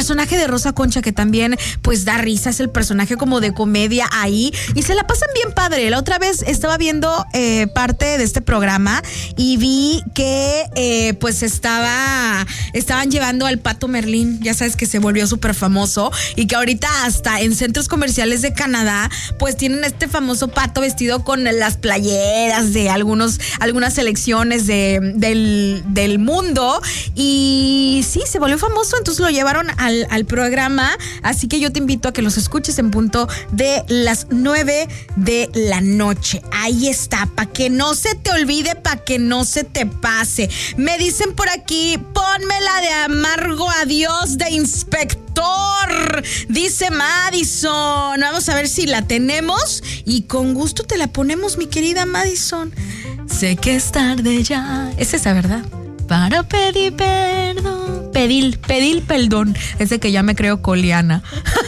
personaje de Rosa Concha, que también pues da risa, es el personaje como de comedia ahí, y se la pasan bien padre. La otra vez estaba viendo parte de este programa y vi que pues estaban llevando al Pato Merlín, ya sabes que se volvió súper famoso y que ahorita hasta en centros comerciales de Canadá pues tienen este famoso pato vestido con las playeras de algunas selecciones del mundo, y sí, se volvió famoso, entonces lo llevaron al programa, así que yo te invito a que los escuches en punto de las 9 de la noche. Ahí está, para que no se te olvide, para que no se te pase. Me dicen por aquí, ponme la de Amargo Adiós de Inspector, dice Madison. Vamos a ver si la tenemos y con gusto te la ponemos, mi querida Madison. Sé que es tarde ya. Es esa, ¿verdad? Para pedir perdón. Pedir perdón. Es de que ya me creo coliana.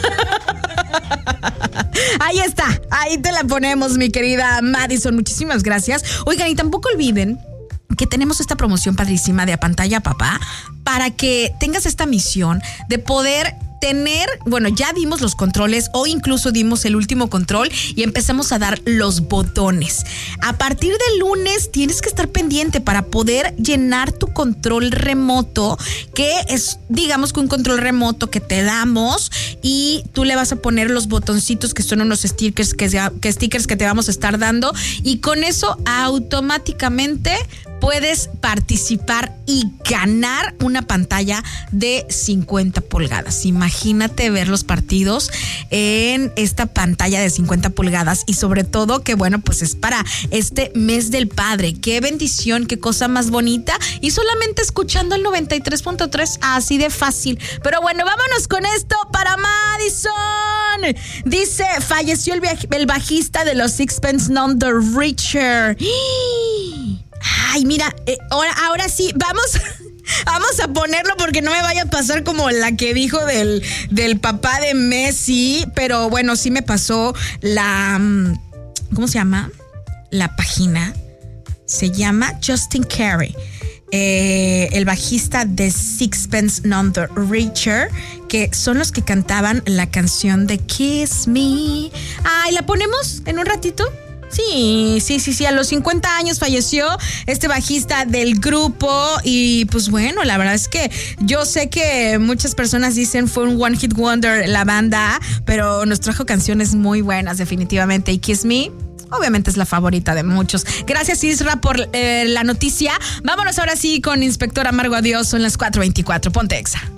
Ahí está, ahí te la ponemos, mi querida Madison. Muchísimas gracias. Oigan, y tampoco olviden que tenemos esta promoción padrísima de A Pantalla Papá para que tengas esta misión de poder tener, bueno, ya dimos los controles o incluso dimos el último control y empezamos a dar los botones. A partir del lunes tienes que estar pendiente para poder llenar tu control remoto, que es, digamos que un control remoto que te damos y tú le vas a poner los botoncitos que son unos stickers que te vamos a estar dando, y con eso automáticamente puedes participar y ganar una pantalla de 50 pulgadas. Imagínate ver los partidos en esta pantalla de 50 pulgadas y sobre todo que, bueno, pues es para este mes del padre. Qué bendición, qué cosa más bonita, y solamente escuchando el 93.3, así de fácil. Pero bueno, vámonos con esto para Madison. Dice, falleció el bajista de los Sixpence None the Richer. Ay, mira, ahora sí, vamos a ponerlo porque no me vaya a pasar como la que dijo del papá de Messi, pero bueno, sí me pasó ¿cómo se llama? La página se llama Justin Carey, el bajista de Sixpence None the Richer, que son los que cantaban la canción de Kiss Me. Ay, ¿la ponemos en un ratito? Sí, a los 50 años falleció este bajista del grupo, y pues bueno, la verdad es que yo sé que muchas personas dicen fue un one hit wonder la banda, pero nos trajo canciones muy buenas definitivamente, y Kiss Me obviamente es la favorita de muchos. Gracias, Isra, por la noticia. Vámonos ahora sí con Inspector Amargo Adiós, son las 4:24, ponte Exa.